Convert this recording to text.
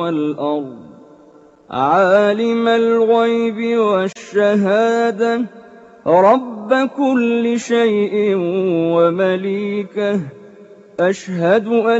والأرض عالم الغيب والشهادة رب كل شيء ومليكه أشهد أن